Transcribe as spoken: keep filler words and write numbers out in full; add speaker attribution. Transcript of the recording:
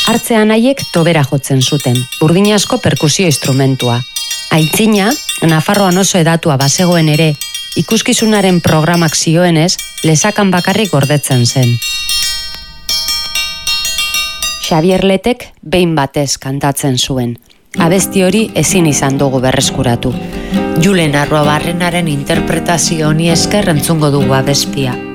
Speaker 1: Hartzean haiek tobera jotzen zuten, burdinazko perkusio instrumentua. Aitzina, Nafarroan oso edatua bazegoen ere, ikuskizunaren programak zioenez, lesakan bakarrik gordetzen zen. Xabier Letek behin batez kantatzen zuen. Abesti hori ezin izan dugu berreskuratu.
Speaker 2: Julen Arruabarrenaren interpretazio honi esker entzungo dugu abestia.